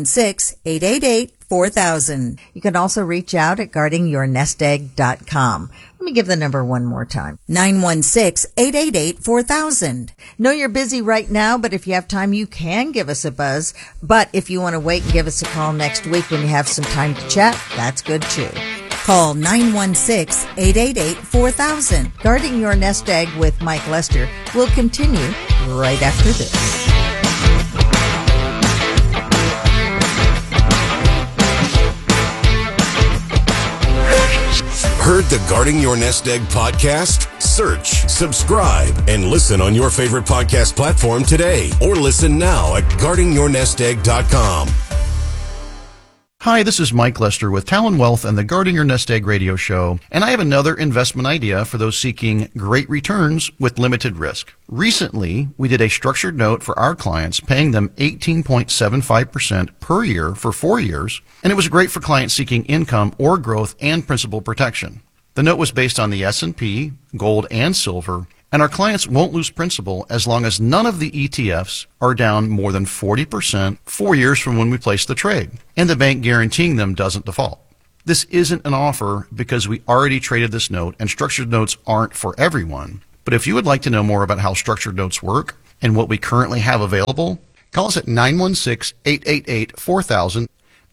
916-888-4000. You can also reach out at guardingyournestegg.com. Let me give the number one more time. 916-888-4000. Know you're busy right now, but if you have time, you can give us a buzz. But if you want to wait and give us a call next week when you have some time to chat, that's good too. Call 916-888-4000. Guarding Your Nest Egg with Mike Lester will continue right after this.
Heard the Guarding Your Nest Egg podcast? Search, subscribe, and listen on your favorite podcast platform today. Or listen now at guardingyournestegg.com.
Hi, this is Mike Lester with Talon Wealth and the Guarding Your Nest Egg radio show, and I have another investment idea for those seeking great returns with limited risk. Recently, we did a structured note for our clients, paying them 18.75% per year for 4 years, and it was great for clients seeking income or growth and principal protection. The note was based on the S&P, gold, and silver, and our clients won't lose principal as long as none of the ETFs are down more than 40% 4 years from when we placed the trade, and the bank guaranteeing them doesn't default. This isn't an offer because we already traded this note, and structured notes aren't for everyone. But if you would like to know more about how structured notes work and what we currently have available, call us at 916-888-4000,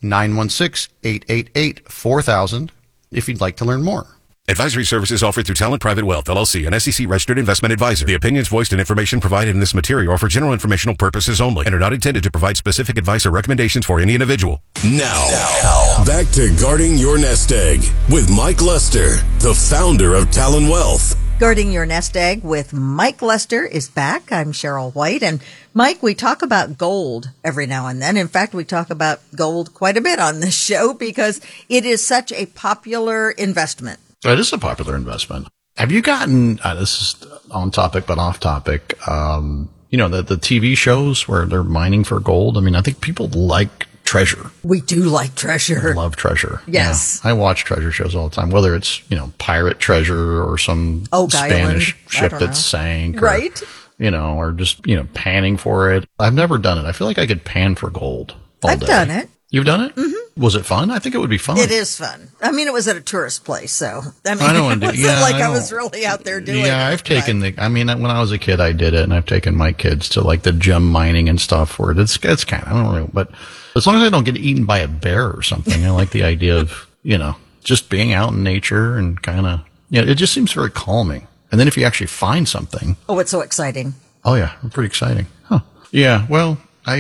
916-888-4000 if you'd like to learn more.
Advisory services offered through Talent Private Wealth, LLC, an SEC-registered investment advisor. The opinions voiced and information provided in this material are for general informational purposes only and are not intended to provide specific advice or recommendations for any individual. Now, back to Guarding Your Nest Egg with Mike Lester, the founder of Talon Wealth.
Guarding Your Nest Egg with Mike Lester is back. I'm Cheryl White. And Mike, we talk about gold every now and then. In fact, we talk about gold quite a bit on this show because it is such a popular investment.
It is a popular investment. Have you gotten, this is on topic but off topic, the TV shows where they're mining for gold? I mean, I think people like Treasure.
We do like Treasure.
I love Treasure.
Yes.
Yeah, I watch Treasure shows all the time, whether it's, pirate treasure or some Spanish ship that sank.
Right.
Or just, panning for it. I've never done it. I feel like I could pan for gold all
I've
day.
done it.
You've done it?
Mm-hmm.
Was it fun? I think it would be fun.
It is fun. I mean, it was at a tourist place, so I
don't want to do.
Yeah, I was really out there doing it.
Yeah, I've taken when I was a kid, I did it, and I've taken my kids to like the gem mining and stuff where it's kind of, I don't know, but as long as I don't get eaten by a bear or something, I like the idea of, just being out in nature and kind of, it just seems very calming. And then if you actually find something.
Oh, it's so exciting.
Oh yeah, pretty exciting. Huh. Yeah, well.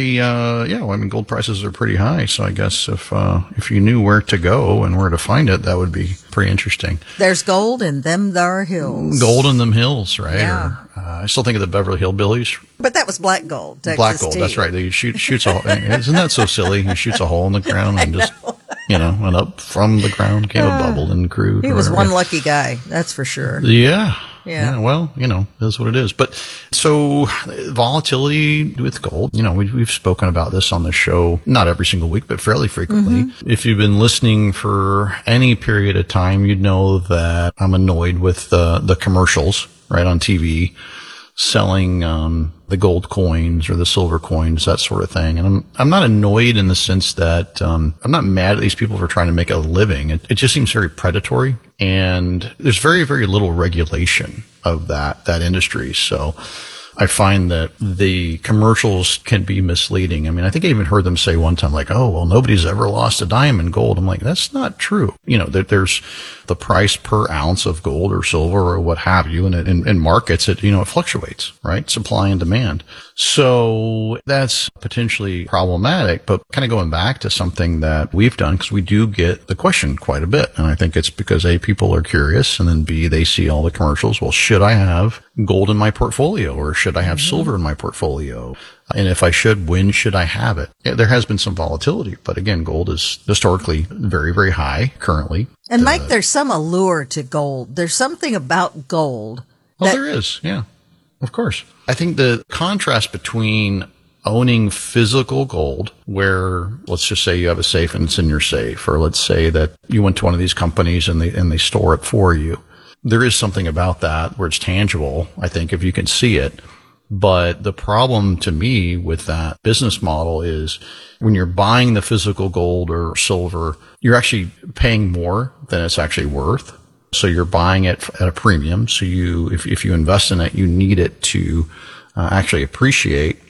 Gold prices are pretty high, so I guess if you knew where to go and where to find it, that would be pretty interesting.
There's gold in them thar hills.
Gold in them hills, right?
Yeah.
Or, I still think of the Beverly Hillbillies.
But that was black gold. Texas
black gold,
tea.
That's right. He shoots a hole. Isn't that so silly? He shoots a hole in the ground and just, and up from the ground came a bubble and crude.
He was one lucky guy, that's for sure.
Yeah.
Yeah.
Well, that's what it is. But so volatility with gold, we've spoken about this on the show, not every single week, but fairly frequently. Mm-hmm. If you've been listening for any period of time, you'd know that I'm annoyed with the commercials, right, on TV, selling the gold coins or the silver coins, that sort of thing. And I'm not annoyed in the sense that I'm not mad at these people for trying to make a living. It just seems very predatory, and there's very, very little regulation of that industry. So I find that the commercials can be misleading. I mean, I think I even heard them say one time, like, oh, well, nobody's ever lost a dime in gold. I'm like, that's not true. There's the price per ounce of gold or silver or what have you. And in markets, it fluctuates, right? Supply and demand. So that's potentially problematic, but kind of going back to something that we've done, because we do get the question quite a bit. And I think it's because A, people are curious, and then B, they see all the commercials. Well, should I have gold in my portfolio, or should I have silver in my portfolio? And if I should, when should I have it? Yeah, there has been some volatility, but again, gold is historically very, very high currently.
And Mike, there's some allure to gold. There's something about gold.
There is. Yeah, of course. I think the contrast between owning physical gold, where let's just say you have a safe and it's in your safe, or let's say that you went to one of these companies and they store it for you. There is something about that where it's tangible, I think, if you can see it. But the problem to me with that business model is when you're buying the physical gold or silver, you're actually paying more than it's actually worth. So you're buying it at a premium. So if you invest in it, you need it to actually appreciate.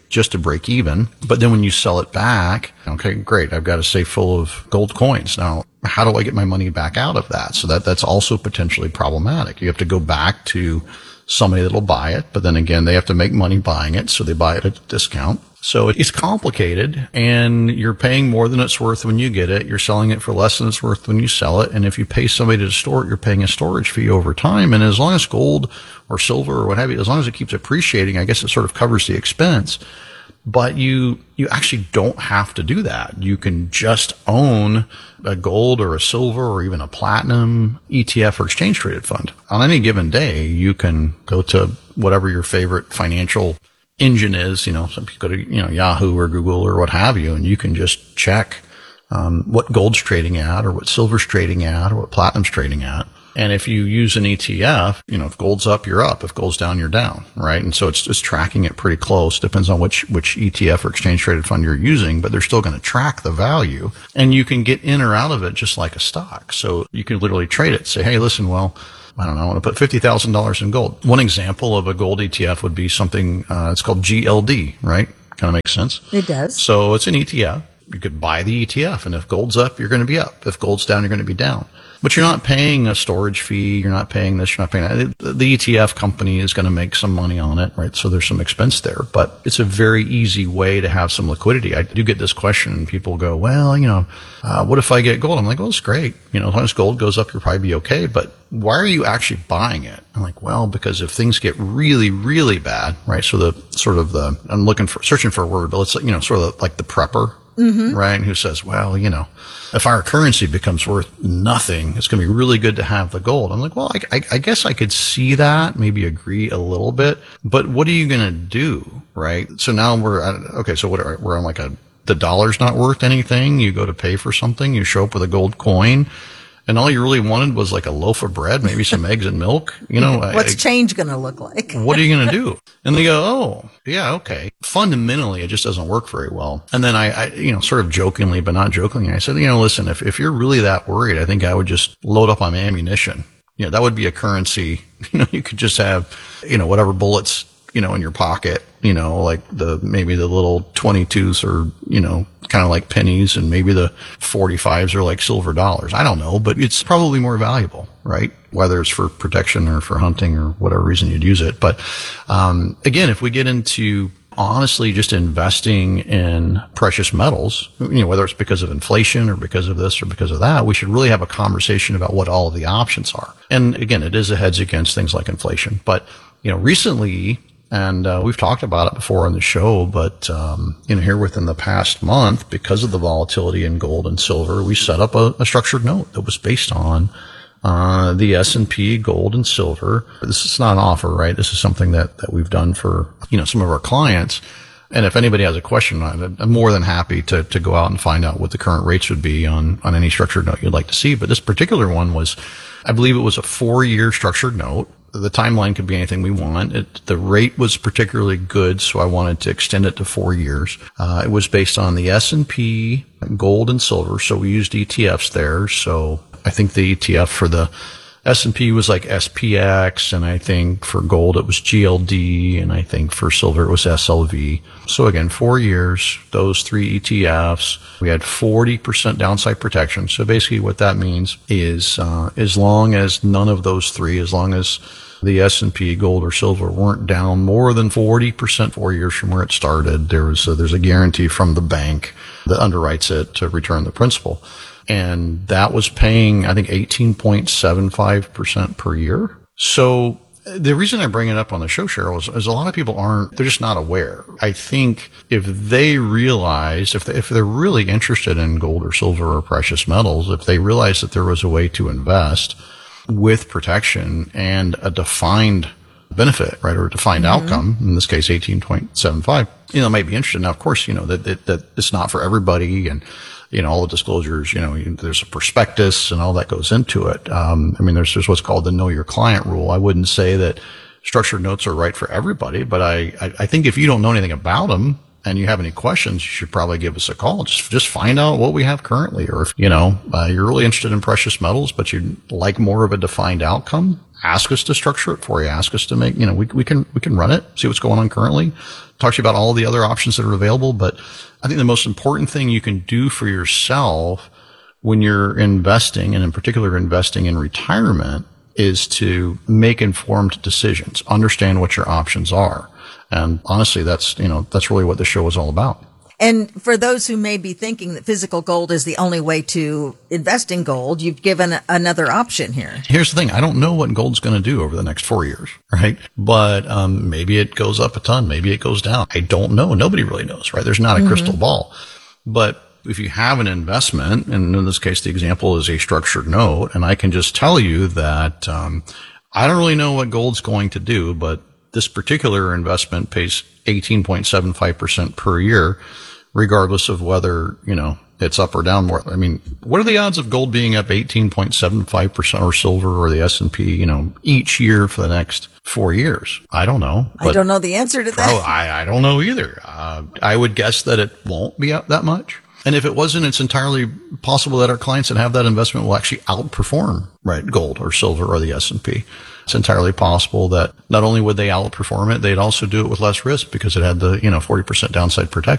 just to break even. But then when you sell it back, okay, great. I've got a safe full of gold coins. Now, how do I get my money back out of that? So that's also potentially problematic. You have to go back to somebody that'll buy it, but then again, they have to make money buying it, so they buy it at a discount. So it's complicated, and you're paying more than it's worth when you get it. You're selling it for less than it's worth when you sell it. And if you pay somebody to store it, you're paying a storage fee over time. And as long as gold or silver or what have you, as long as it keeps appreciating, I guess it sort of covers the expense. But you actually don't have to do that. You can just own a gold or a silver or even a platinum ETF or exchange traded fund. On any given day, you can go to whatever your favorite financial engine is, some people go to, Yahoo or Google or what have you, and you can just check, what gold's trading at or what silver's trading at or what platinum's trading at. And if you use an ETF, if gold's up, you're up. If gold's down, you're down, right? And so it's just tracking it pretty close. Depends on which ETF or exchange traded fund you're using, but they're still going to track the value. And you can get in or out of it just like a stock. So you can literally trade it. Say, hey, listen, well, I don't know, I want to put $50,000 in gold. One example of a gold ETF would be something, it's called GLD, right? Kind of makes sense.
It does.
So it's an ETF. You could buy the ETF, and if gold's up, you're going to be up. If gold's down, you're going to be down. But you're not paying a storage fee. You're not paying this. You're not paying that. The ETF company is going to make some money on it, right? So there's some expense there. But it's a very easy way to have some liquidity. I do get this question, and people go, well, what if I get gold? I'm like, well, it's great. As long as gold goes up, you'll probably be okay. But why are you actually buying it? I'm like, well, because if things get really, really bad, right? So I'm searching for a word, but let's, sort of like the prepper. Mm-hmm. Right? Who says, well, if our currency becomes worth nothing, it's going to be really good to have the gold. I'm like, well, I guess I could see that, maybe agree a little bit, but what are you going to do? Right? So now we're on like the dollar's not worth anything. You go to pay for something, you show up with a gold coin, and all you really wanted was like a loaf of bread, maybe some eggs and milk.
What's change going to look like?
What are you going to do? And they go, oh, yeah, okay. Fundamentally, it just doesn't work very well. And then I sort of jokingly, but not jokingly, I said, listen, if you're really that worried, I think I would just load up on ammunition. That would be a currency. You could just have, whatever bullets, in your pocket, like maybe the little 22s or, kind of like pennies, and maybe the 45s are like silver dollars. I don't know, but it's probably more valuable, right? Whether it's for protection or for hunting or whatever reason you'd use it. But, again, if we get into honestly just investing in precious metals, whether it's because of inflation or because of this or because of that, we should really have a conversation about what all of the options are. And again, it is a hedge against things like inflation. But, recently, and we've talked about it before on the show, but here within the past month, because of the volatility in gold and silver, we set up a structured note that was based on the S&P gold and silver. This is not an offer, right? This is something that we've done for some of our clients. And if anybody has a question, I'm more than happy to go out and find out what the current rates would be on any structured note you'd like to see. But this particular one was, I believe it was a 4-year structured note. The timeline could be anything we want. The rate was particularly good, so I wanted to extend it to 4 years. It was based on the S&P gold and silver, so we used ETFs there. So I think the ETF for the S&P was like SPX, and I think for gold it was GLD, and I think for silver it was SLV. So again, 4 years, those 3 ETFs, we had 40% downside protection. So basically what that means is, as long as none of those 3, as long as the S&P gold or silver weren't down more than 40% 4 years from where it started, there's a guarantee from the bank that underwrites it to return the principal. And that was paying, I think, 18.75% per year. So the reason I bring it up on the show, Cheryl, is a lot of people they're just not aware. I think if they realize, if they're really interested in gold or silver or precious metals, if they realize that there was a way to invest with protection and a defined benefit, right, or a defined outcome, in this case, 18.75, might be interested. Now, of course, that it's not for everybody, and all the disclosures, there's a prospectus and all that goes into it. There's what's called the know your client rule. I wouldn't say that structured notes are right for everybody, but I think if you don't know anything about them, and you have any questions, you should probably give us a call. Just find out what we have currently. Or if, you're really interested in precious metals, but you'd like more of a defined outcome, ask us to structure it for you. Ask us to make, we can run it, see what's going on currently, talk to you about all the other options that are available. But I think the most important thing you can do for yourself when you're investing, and in particular investing in retirement, is to make informed decisions, understand what your options are. And honestly, that's really what the show is all about.
And for those who may be thinking that physical gold is the only way to invest in gold, you've given another option here.
Here's the thing. I don't know what gold's going to do over the next 4 years, right? But maybe it goes up a ton. Maybe it goes down. I don't know. Nobody really knows, right? There's not a crystal ball. But if you have an investment, and in this case, the example is a structured note, and I can just tell you that I don't really know what gold's going to do, but this particular investment pays 18.75% per year, regardless of whether, it's up or down more. I mean, what are the odds of gold being up 18.75% or silver or the S&P, each year for the next 4 years? I don't know.
I don't know the answer to that.
I don't know either. I would guess that it won't be up that much. And if it wasn't, it's entirely possible that our clients that have that investment will actually outperform, right, gold or silver or the S&P. It's entirely possible that not only would they outperform it, they'd also do it with less risk because it had the, 40% downside protection.